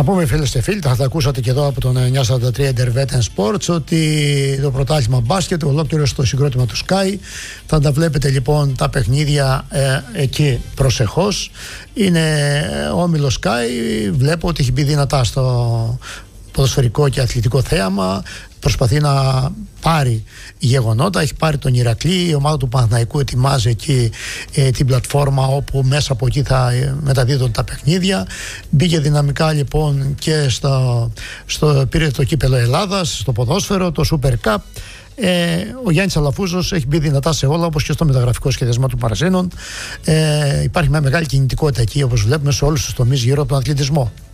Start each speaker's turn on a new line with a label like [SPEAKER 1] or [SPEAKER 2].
[SPEAKER 1] πούμε, φίλες και φίλοι, θα τα ακούσατε και εδώ από τον 943 Intervetten Sports, ότι το πρωτάθλημα μπάσκετ, ολόκληρο στο συγκρότημα του Sky, θα τα βλέπετε λοιπόν τα παιχνίδια εκεί προσεχώς. Είναι όμιλο Sky, βλέπω ότι έχει μπει δυνατά στο ποδοσφαιρικό και αθλητικό θέαμα, προσπαθεί να πάρει γεγονότα, έχει πάρει τον Ηρακλή, η ομάδα του Παναθηναϊκού ετοιμάζει εκεί την πλατφόρμα όπου μέσα από εκεί θα μεταδίδουν τα παιχνίδια. Μπήκε δυναμικά λοιπόν και πήρε το κύπελο Ελλάδας, στο ποδόσφαιρο, το Super Cup. Ο Γιάννης Αλαφούζος έχει μπει δυνατά σε όλα, όπως και στο μεταγραφικό σχεδιασμό του Παρασίνων. Υπάρχει μια μεγάλη κινητικότητα εκεί, όπως βλέπουμε, σε όλους τους τομείς γύρω από τον αθλητισμό.